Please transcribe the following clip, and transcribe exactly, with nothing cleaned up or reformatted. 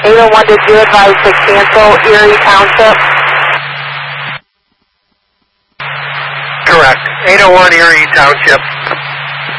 eight oh one, did you advise to cancel Erie Township? Correct. eight oh one Erie Township.